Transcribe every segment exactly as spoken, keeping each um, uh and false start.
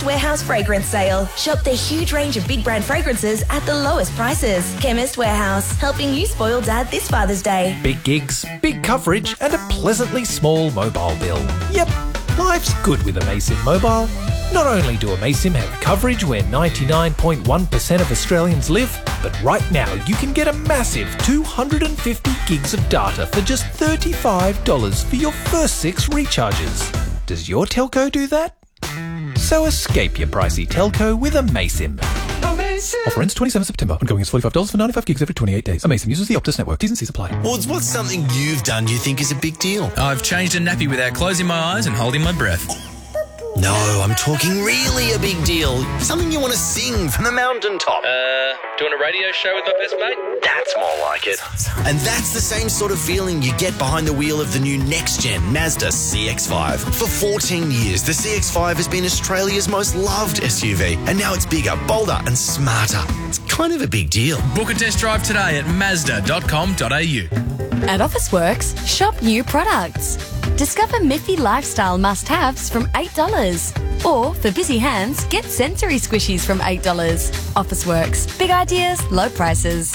Chemist Warehouse Fragrance Sale. Shop their huge range of big brand fragrances at the lowest prices. Chemist Warehouse, helping you spoil Dad this Father's Day. Big gigs, big coverage and a pleasantly small mobile bill. Yep, life's good with Amaysim Mobile. Not only do Amaysim have coverage where ninety-nine point one percent of Australians live, but right now you can get a massive two hundred fifty gigs of data for just thirty-five dollars for your first six recharges. Does your telco do that? So escape your pricey telco with Amaysim. Amaysim. Offer ends twenty-seventh of September. Ongoing is forty-five dollars for ninety-five gigs every twenty-eight days. Amaysim uses the Optus network. T's and C's apply. Woods, what's something you've done you think is a big deal? I've changed a nappy without closing my eyes and holding my breath. No, I'm talking really a big deal. Something you want to sing from the mountaintop. Uh, doing a radio show with my best mate? That's more like it. And that's the same sort of feeling you get behind the wheel of the new next-gen Mazda C X five. For fourteen years, the C X five has been Australia's most loved S U V. And now it's bigger, bolder and smarter. It's kind of a big deal. Book a test drive today at mazda dot com dot a u. At Officeworks, shop new products. Discover Miffy lifestyle must-haves from eight dollars. Or, for busy hands, get sensory squishies from eight dollars. Officeworks. Big ideas, low prices.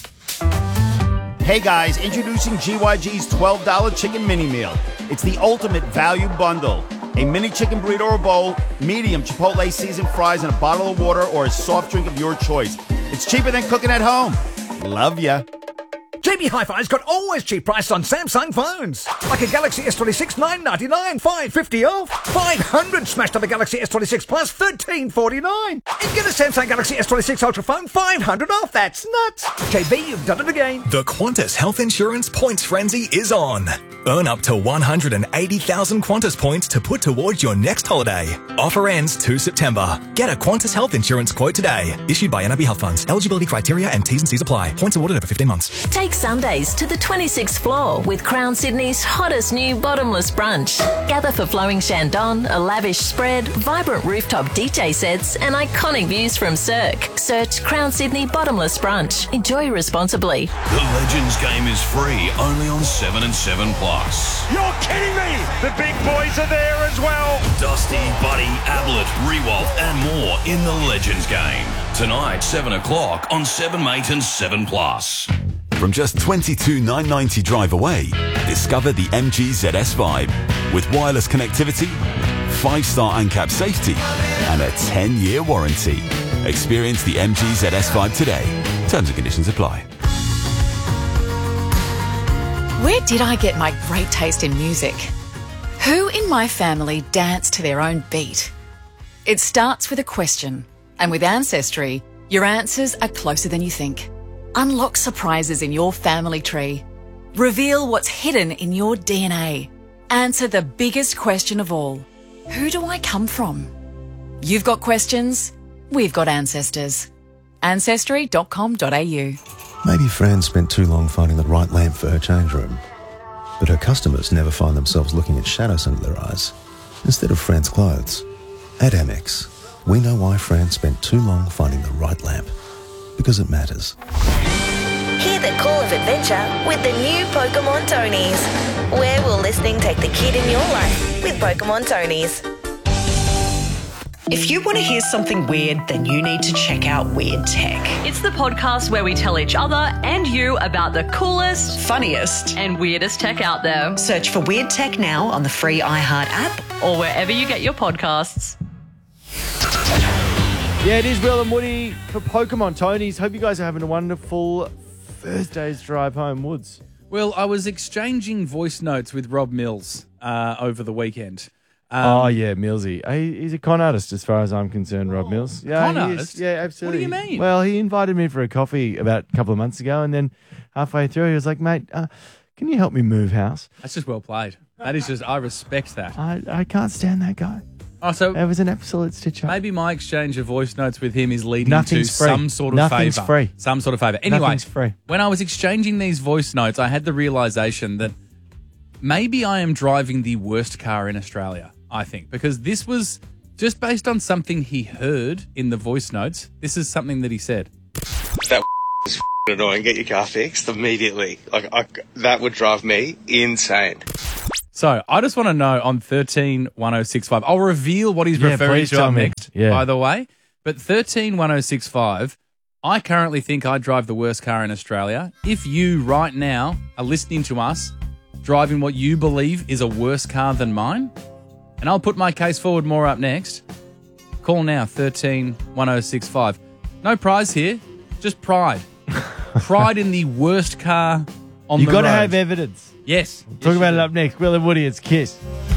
Hey guys, introducing G Y G's twelve dollars chicken mini meal. It's the ultimate value bundle. A mini chicken burrito or bowl, medium Chipotle seasoned fries, and a bottle of water or a soft drink of your choice. It's cheaper than cooking at home. Love ya. J B Hi-Fi's got always cheap prices on Samsung phones. Like a Galaxy S twenty-six, nine ninety-nine, five fifty off. five hundred smashed on the Galaxy S twenty-six Plus, thirteen forty-nine. And get a Samsung Galaxy S twenty-six Ultra phone, five hundred off. That's nuts. J B, you've done it again. The Qantas Health Insurance Points Frenzy is on. Earn up to one hundred eighty thousand Qantas points to put towards your next holiday. Offer ends the second of September. Get a Qantas Health Insurance quote today. Issued by N I B Health Funds. Eligibility criteria and T's and C's apply. Points awarded over fifteen months. Take Sundays to the twenty-sixth floor with Crown Sydney's hottest new bottomless brunch. Gather for flowing Chandon, a lavish spread, vibrant rooftop D J sets and iconic views from Cirque. Search Crown Sydney Bottomless Brunch. Enjoy responsibly. The Legends game is free only on seven and seven plus. You're kidding me! The big boys are there as well. Dusty, Buddy, Ablett, Rewalt and more in the Legends game. Tonight, seven o'clock on seven mate and seven plus. From just twenty-two thousand nine hundred ninety drive away, discover the M G Z S Vibe. With wireless connectivity, five-star ANCAP safety, and a ten-year warranty. Experience the M G Z S Vibe today. Terms and conditions apply. Where did I get my great taste in music? Who in my family dance to their own beat? It starts with a question, and with Ancestry, your answers are closer than you think. Unlock surprises in your family tree. Reveal what's hidden in your D N A. Answer the biggest question of all. Who do I come from? You've got questions, we've got ancestors. ancestry dot com dot a u. Maybe Fran spent too long finding the right lamp for her change room. But her customers never find themselves looking at shadows under their eyes instead of Fran's clothes. At Amex, we know why Fran spent too long finding the right lamp. Because it matters. Hear the call of adventure with the new Pokemon Tonies. Where will listening take the kid in your life with Pokemon Tonies? If you want to hear something weird, then you need to check out Weird Tech. It's the podcast where we tell each other and you about the coolest, funniest, and weirdest tech out there. Search for Weird Tech now on the free iHeart app or wherever you get your podcasts. Yeah, it is Will and Woody for Pokemon Tonies. Hope you guys are having a wonderful Thursday's drive home, Woods. Well, I was exchanging voice notes with Rob Mills uh, over the weekend. Um, oh, yeah, Millsy. He, he's a con artist as far as I'm concerned, Rob Mills. Yeah, con he artist? Is. Yeah, absolutely. What do you mean? Well, he invited me for a coffee about a couple of months ago, and then halfway through he was like, mate, uh, can you help me move house? That's just well played. That is just, I respect that. I, I can't stand that guy. Oh, so it was an absolute stitch up. Maybe my exchange of voice notes with him is leading Nothing's to free. some sort of Nothing's favour. free. Some sort of favour. Anyway, Nothing's free. When I was exchanging these voice notes, I had the realisation that maybe I am driving the worst car in Australia, I think, because this was just based on something he heard in the voice notes. This is something that he said. That is annoying. Get your car fixed immediately. Like I, that would drive me insane. So I just want to know on thirteen one oh six five. I'll reveal what he's Yeah, referring please to tell up me. next, Yeah. by the way. But thirteen one oh six five, I currently think I drive the worst car in Australia. If you right now are listening to us driving what you believe is a worse car than mine, and I'll put my case forward more up next. Call now, thirteen one oh six five. No prize here, just pride. Pride in the worst car on You the got road. to have evidence. Yes. We'll talk about it up next. Will and Woody, it's Kiss.